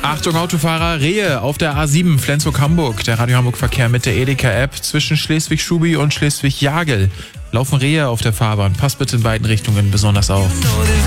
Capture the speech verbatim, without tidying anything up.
Achtung Autofahrer, Rehe auf der A sieben Flensburg-Hamburg. Der Radio Hamburg-Verkehr mit der Edeka-App zwischen Schleswig-Schubi und Schleswig-Jagel. Laufen Rehe auf der Fahrbahn. Passt bitte in beiden Richtungen besonders auf.